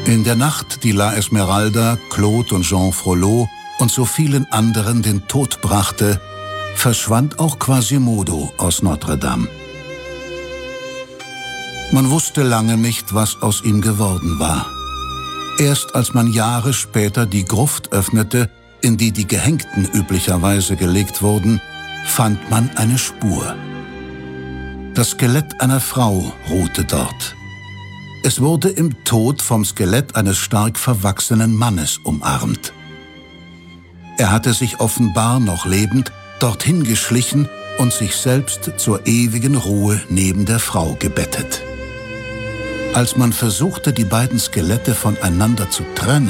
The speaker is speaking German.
In der Nacht, die La Esmeralda, Claude und Jean Frollo und so vielen anderen den Tod brachte, verschwand auch Quasimodo aus Notre-Dame. Man wusste lange nicht, was aus ihm geworden war. Erst als man Jahre später die Gruft öffnete, in die die Gehängten üblicherweise gelegt wurden, fand man eine Spur. Das Skelett einer Frau ruhte dort. Es wurde im Tod vom Skelett eines stark verwachsenen Mannes umarmt. Er hatte sich offenbar noch lebend dorthin geschlichen und sich selbst zur ewigen Ruhe neben der Frau gebettet. Als man versuchte, die beiden Skelette voneinander zu trennen,